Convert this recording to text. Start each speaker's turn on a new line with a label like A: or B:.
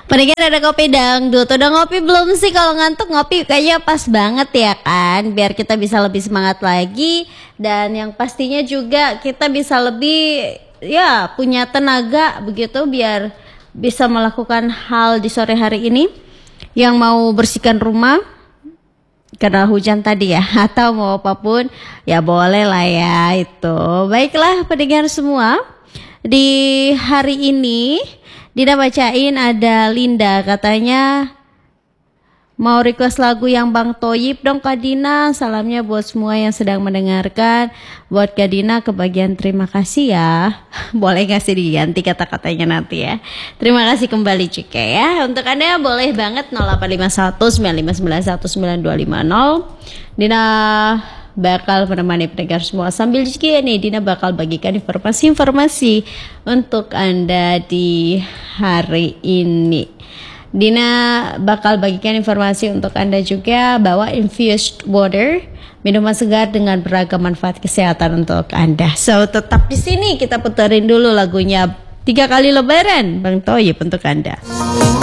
A: Mendingan ada kopi dangdut. Udah ngopi belum sih? Kalau ngantuk ngopi kayaknya pas banget ya kan, biar kita bisa lebih semangat lagi. Dan yang pastinya juga kita bisa lebih ya punya tenaga begitu, biar bisa melakukan hal di sore hari ini. Yang mau bersihkan rumah karena hujan tadi ya, atau mau apapun ya boleh lah ya itu. Baiklah pendengar semua, di hari ini Dina bacain ada Linda, katanya mau request lagu yang Bang Toyib dong Kak Dina. Salamnya buat semua yang sedang mendengarkan. Buat Kak Dina kebagian terima kasih ya. Boleh gak sih diganti kata-katanya nanti ya. Terima kasih kembali juga ya. Untuk Anda boleh banget 0851 9591950. Dina bakal menemani pendengar semua. Sambil juga nih Dina bakal bagikan informasi-informasi untuk Anda di hari ini. Dina bakal bagikan informasi untuk Anda juga bahwa infused water, minuman segar dengan beragam manfaat kesehatan untuk Anda. So tetap di sini, kita puterin dulu lagunya 3 kali lebaran Bang Toyib untuk Anda.